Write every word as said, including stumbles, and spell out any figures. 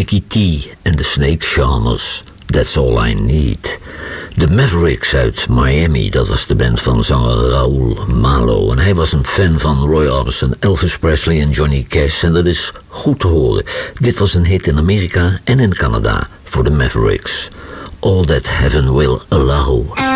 Mickey T en de Snake Charmers. That's All I Need. De Mavericks uit Miami, dat was de band van zanger Raúl Malo. En hij was een fan van Roy Orbison, Elvis Presley en Johnny Cash. En dat is goed te horen. Dit was een hit in Amerika en in Canada voor de Mavericks. All That Heaven Will Allow.